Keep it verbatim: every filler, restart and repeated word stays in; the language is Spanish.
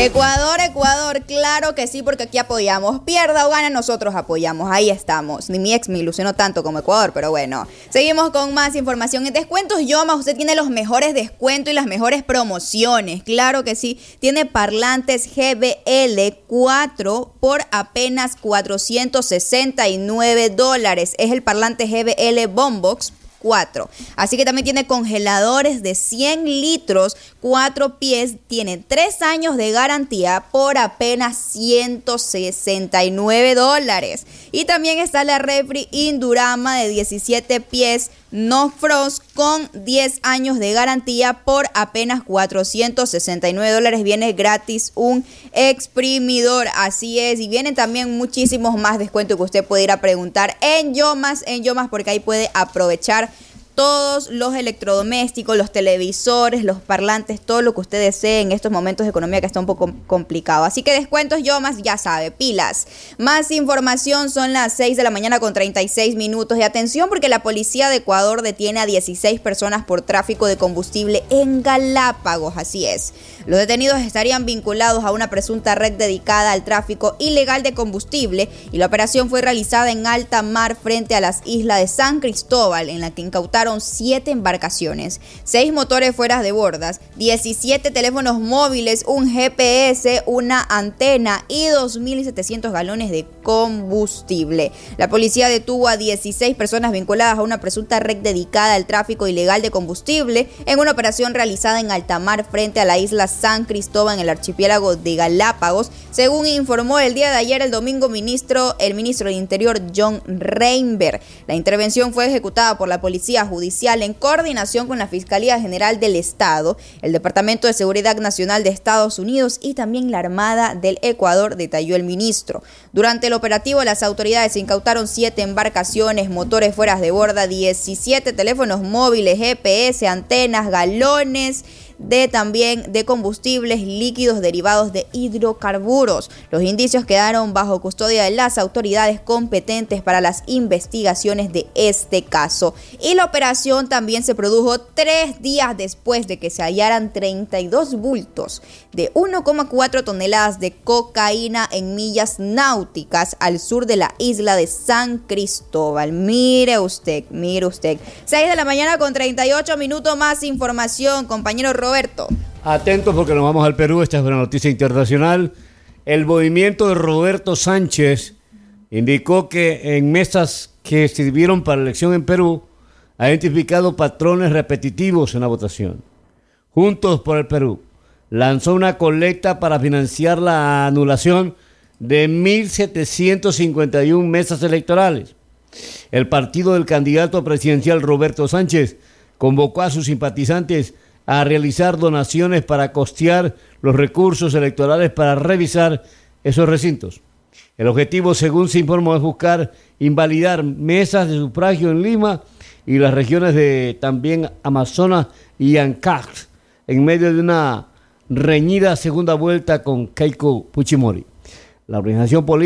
Ecuador, Ecuador, claro que sí, porque aquí apoyamos. Pierda o gana, nosotros apoyamos. Ahí estamos. Ni mi ex me ilusionó tanto como Ecuador, pero bueno. Seguimos con más información. En descuentos Yoma, usted tiene los mejores descuentos y las mejores promociones. Claro que sí. Tiene parlantes G B L cuatro por apenas cuatrocientos sesenta y nueve dólares. Es el parlante G B L Boombox cuatro. Así que también tiene congeladores de cien litros, cuatro pies, tiene tres años de garantía por apenas ciento sesenta y nueve dólares. Y también está la refri Indurama de diecisiete pies, no frost, con diez años de garantía por apenas cuatrocientos sesenta y nueve dólares. Viene gratis un exprimidor, así es. Y vienen también muchísimos más descuentos que usted puede ir a preguntar en Yomas, en Yomas, porque ahí puede aprovechar todos los electrodomésticos, los televisores, los parlantes, todo lo que usted desee en estos momentos de economía que está un poco complicado. Así que descuentos Yomas, ya sabe, pilas. Más información, son las seis de la mañana con treinta y seis minutos. Y atención, porque la policía de Ecuador detiene a dieciséis personas por tráfico de combustible en Galápagos, así es. Los detenidos estarían vinculados a una presunta red dedicada al tráfico ilegal de combustible y la operación fue realizada en alta mar frente a las islas de San Cristóbal, en la que incautaron siete embarcaciones, seis motores fuera de bordas, diecisiete teléfonos móviles, un G P S, una antena y dos mil setecientos galones de combustible. La policía detuvo a dieciséis personas vinculadas a una presunta red dedicada al tráfico ilegal de combustible en una operación realizada en alta mar frente a la isla San Cristóbal en el archipiélago de Galápagos, según informó el día de ayer el domingo ministro, el ministro del Interior John Reinberg. La intervención fue ejecutada por la policía judicial en coordinación con la Fiscalía General del Estado, el Departamento de Seguridad Nacional de Estados Unidos y también la Armada del Ecuador, detalló el ministro. Durante el operativo, las autoridades incautaron siete embarcaciones, motores fuera de borda, diecisiete teléfonos móviles, G P S, antenas, galones de también de combustibles líquidos derivados de hidrocarburos. Los indicios quedaron bajo custodia de las autoridades competentes para las investigaciones de este caso. Y la operación también se produjo tres días después de que se hallaran treinta y dos bultos de uno coma cuatro toneladas de cocaína en millas náuticas al sur de la isla de San Cristóbal. Mire usted, mire usted. seis de la mañana con treinta y ocho minutos. Más información, compañero Roberto. Atentos porque nos vamos al Perú. Esta es una noticia internacional. El movimiento de Roberto Sánchez indicó que en mesas que sirvieron para la elección en Perú ha identificado patrones repetitivos en la votación. Juntos por el Perú lanzó una colecta para financiar la anulación de mil setecientas cincuenta y una mesas electorales. El partido del candidato presidencial Roberto Sánchez convocó a sus simpatizantes a realizar donaciones para costear los recursos electorales para revisar esos recintos. El objetivo, según se informó, es buscar invalidar mesas de sufragio en Lima y las regiones de también Amazonas y Ancash, en medio de una reñida segunda vuelta con Keiko Fujimori. La organización política